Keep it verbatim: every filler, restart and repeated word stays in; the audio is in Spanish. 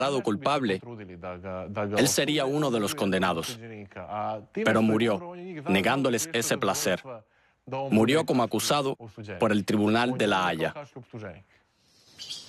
culpable, él sería uno de los condenados. Pero murió, negándoles ese placer. Murió como acusado por el Tribunal de La Haya.